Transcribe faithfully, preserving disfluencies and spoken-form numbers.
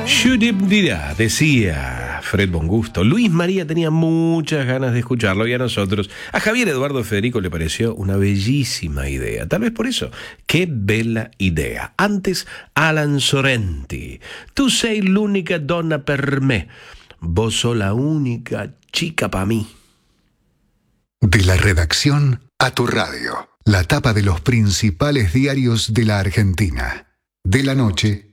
Shudibdida, decía Fred Bongusto. Luis María tenía muchas ganas de escucharlo y a nosotros, a Javier Eduardo Federico le pareció una bellísima idea. Tal vez por eso, qué bella idea. Antes, Alan Sorrenti. Tu sei l'unica donna per me. Vos sos la única chica pa' mí. De la redacción a tu radio. La tapa de los principales diarios de la Argentina. De la noche